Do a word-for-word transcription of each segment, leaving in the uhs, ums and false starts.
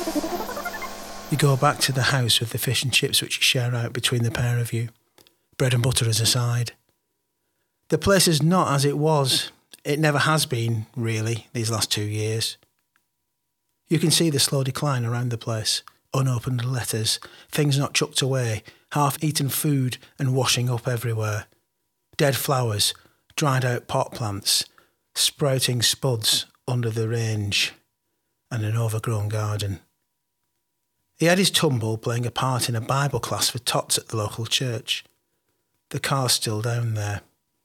You go back to the house with the fish and chips which you share out between the pair of you. Bread and butter as a side. The place is not as it was. It never has been, really, these last two years. You can see the slow decline around the place. Unopened letters, things not chucked away, half-eaten food and washing up everywhere. Dead flowers, dried out pot plants, sprouting spuds under the range, and an overgrown garden. He had his tumble playing a part in a Bible class for tots at the local church. The car's still down there.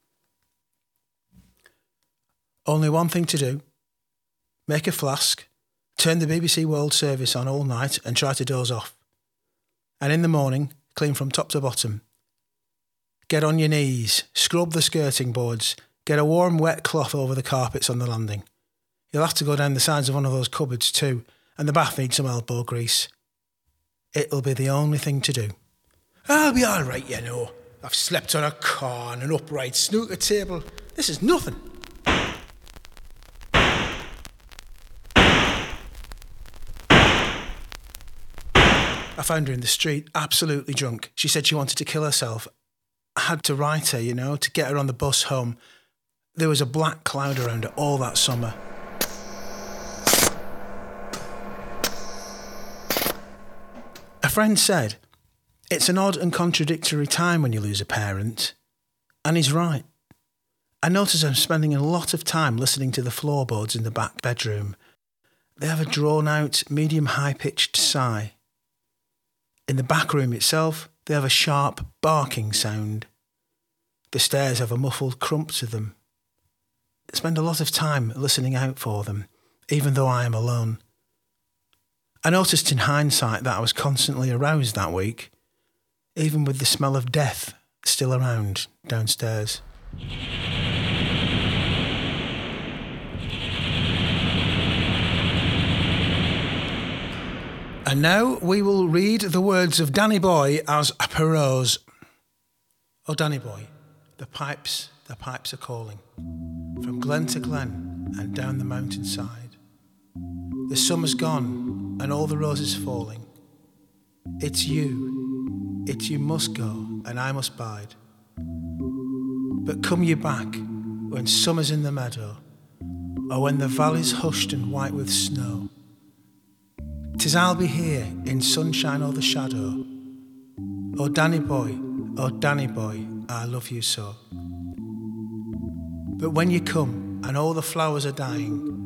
Only one thing to do. Make a flask, turn the B B C World Service on all night and try to doze off. And in the morning, clean from top to bottom. Get on your knees, scrub the skirting boards, get a warm wet cloth over the carpets on the landing. You'll have to go down the sides of one of those cupboards too, and the bath needs some elbow grease. It'll be the only thing to do. I'll be all right, you know. I've slept on a car and an upright snooker table. This is nothing. I found her in the street, absolutely drunk. She said she wanted to kill herself. I had to write her, you know, to get her on the bus home. There was a black cloud around her all that summer. A friend said, it's an odd and contradictory time when you lose a parent. And he's right. I notice I'm spending a lot of time listening to the floorboards in the back bedroom. They have a drawn-out, medium high-pitched sigh. In the back room itself, they have a sharp, barking sound. The stairs have a muffled crump to them. I spend a lot of time listening out for them, even though I am alone. I noticed in hindsight that I was constantly aroused that week, even with the smell of death still around downstairs. And now we will read the words of Danny Boy as a prose. Oh, Danny Boy, the pipes, the pipes are calling, from glen to glen and down the mountainside. The summer's gone and all the roses falling. It's you, it's you must go and I must bide. But come you back when summer's in the meadow, or when the valley's hushed and white with snow. 'Tis I'll be here in sunshine or the shadow. Oh Danny Boy, oh Danny Boy, I love you so. But when you come and all the flowers are dying,